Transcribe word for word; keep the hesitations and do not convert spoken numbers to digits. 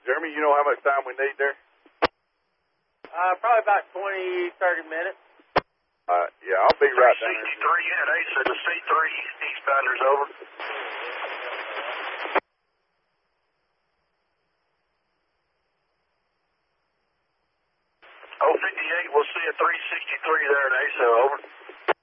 Jeremy, you know how much time we need there? Uh, probably about twenty, thirty minutes. Uh, yeah, I'll be right down there. sixty-three at Ace at the C three eastbounders over. oh fifty-eight, we'll see a three sixty-three there at A S O, over.